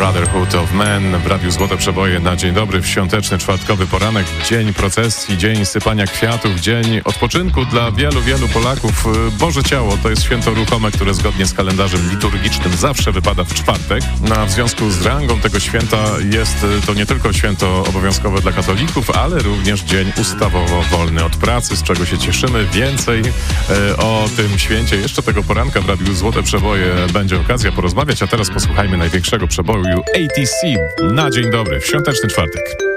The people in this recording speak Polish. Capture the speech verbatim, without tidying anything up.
Brotherhood of Men w Radiu Złote Przeboje na dzień dobry w świąteczny, czwartkowy poranek, dzień procesji, dzień sypania kwiatów, dzień odpoczynku dla wielu, wielu Polaków. Boże Ciało to jest święto ruchome, które zgodnie z kalendarzem liturgicznym zawsze wypada w czwartek. No a w związku z rangą tego święta jest to nie tylko święto obowiązkowe dla katolików, ale również dzień ustawowo wolny od pracy, z czego się cieszymy. Więcej e, o tym święcie jeszcze tego poranka w Radiu Złote Przeboje będzie okazja porozmawiać, a teraz posłuchajmy największego przeboju A T C na dzień dobry w świąteczny czwartek.